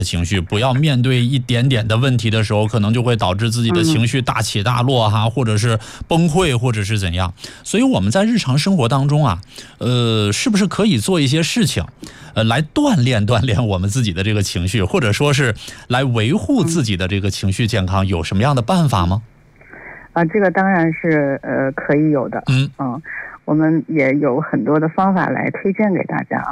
情绪，不要面对一点点的问题的时候，可能就会导致自己的情绪大起大落哈，或者是崩溃，或者是怎样。所以我们在日常生活当中啊，是不是可以做一些事情，来锻炼我们自己的这个情绪，或者说是来维护自己的这个情绪健康，有什么样的办法吗？ 这个当然是可以有的。我们也有很多的方法来推荐给大家啊。